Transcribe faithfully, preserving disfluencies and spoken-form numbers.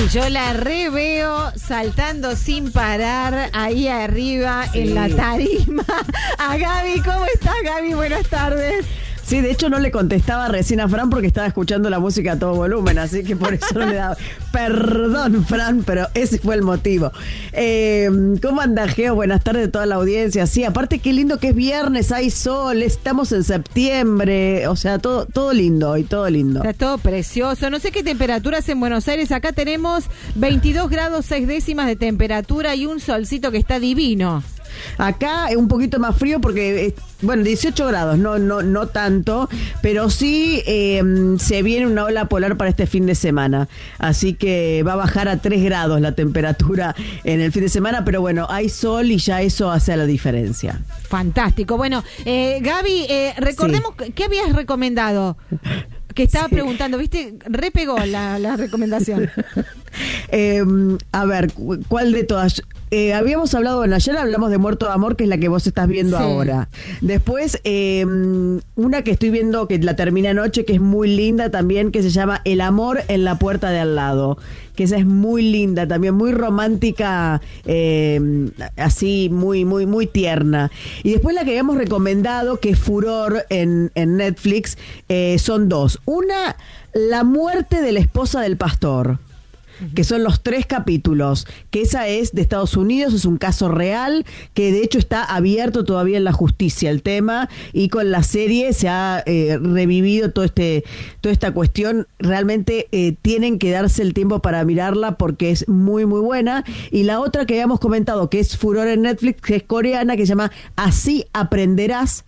yo la reveo saltando sin parar ahí arriba sí. en la tarima. A Gaby, ¿cómo estás, Gaby? Buenas tardes. Sí, de hecho no le contestaba recién a Fran porque estaba escuchando la música a todo volumen, así que por eso no le daba. Perdón, Fran, pero ese fue el motivo. Eh, ¿Cómo anda, Geo? Buenas tardes a toda la audiencia. Sí, aparte qué lindo que es viernes, hay sol, estamos en septiembre, o sea, todo, todo lindo hoy, todo lindo. Está todo precioso. No sé qué temperaturas en Buenos Aires. Acá tenemos veintidós grados seis décimas de temperatura y un solcito que está divino. Acá es un poquito más frío porque, bueno, dieciocho grados, no no no tanto, pero sí eh, se viene una ola polar para este fin de semana, así que va a bajar a tres grados la temperatura en el fin de semana, pero bueno, hay sol y ya eso hace la diferencia. Fantástico. Bueno, eh, Gaby, eh, recordemos, sí. ¿qué habías recomendado? Que estaba sí. preguntando, ¿viste? Repegó la, la recomendación. eh, a ver, ¿cuál de todas? Eh, habíamos hablado, bueno, ayer hablamos de Muerto de Amor, que es la que vos estás viendo sí. ahora. Después, eh, una que estoy viendo, que la terminé anoche, que es muy linda también, que se llama El amor en la puerta de al lado. Que esa es muy linda, también muy romántica, eh, así muy, muy, muy tierna. Y después la que habíamos recomendado, que es furor en, en Netflix, eh, son dos. Una, La muerte de la esposa del pastor, que son los tres capítulos, que esa es de Estados Unidos, es un caso real, que de hecho está abierto todavía en la justicia el tema, y con la serie se ha eh, revivido todo este, toda esta cuestión. Realmente eh, tienen que darse el tiempo para mirarla porque es muy muy buena. Y la otra que habíamos comentado, que es furor en Netflix, que es coreana, que se llama Así aprenderás,